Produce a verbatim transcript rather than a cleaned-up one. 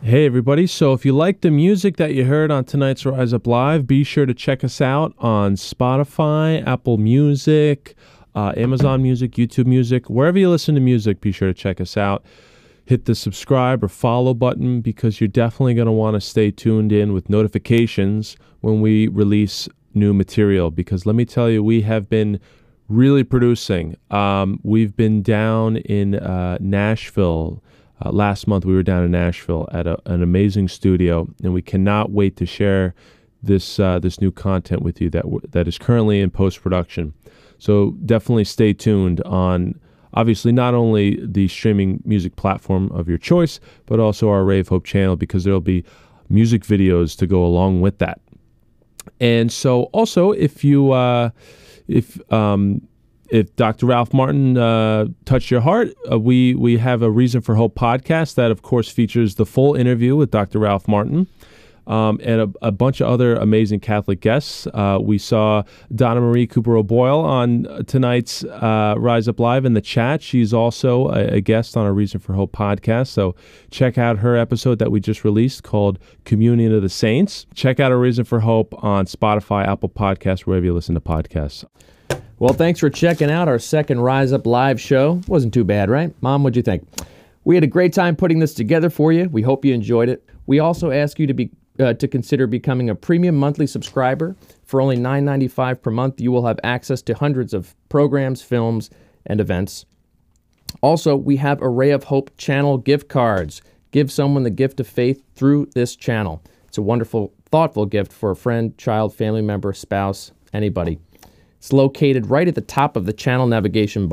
Hey everybody, so if you like the music that you heard on tonight's Rise Up Live, be sure to check us out on Spotify, Apple Music, uh, Amazon Music, YouTube Music, wherever you listen to music, be sure to check us out. Hit the subscribe or follow button because you're definitely going to want to stay tuned in with notifications when we release new material, because let me tell you, we have been really producing. Um, we've been down in uh, Nashville. Uh, last month we were down in Nashville at a, an amazing studio, and we cannot wait to share this uh, this new content with you that w- that is currently in post-production. So definitely stay tuned on, obviously, not only the streaming music platform of your choice, but also our Ray of Hope channel, because there'll be music videos to go along with that. And so also, if you uh, if um, If Doctor Ralph Martin uh, touched your heart, uh, we we have a Reason for Hope podcast that, of course, features the full interview with Doctor Ralph Martin um, and a, a bunch of other amazing Catholic guests. Uh, we saw Donna Marie Cooper O'Boyle on tonight's uh, Rise Up Live in the chat. She's also a, a guest on our Reason for Hope podcast, so check out her episode that we just released called Communion of the Saints. Check out our Reason for Hope on Spotify, Apple Podcasts, wherever you listen to podcasts. Well, thanks for checking out our second Rise Up Live show. Wasn't too bad, right? Mom, what'd you think? We had a great time putting this together for you. We hope you enjoyed it. We also ask you to be uh, to consider becoming a premium monthly subscriber. For only nine ninety-five per month, you will have access to hundreds of programs, films, and events. Also, we have a Ray of Hope channel gift cards. Give someone the gift of faith through this channel. It's a wonderful, thoughtful gift for a friend, child, family member, spouse, anybody. It's located right at the top of the channel navigation bar.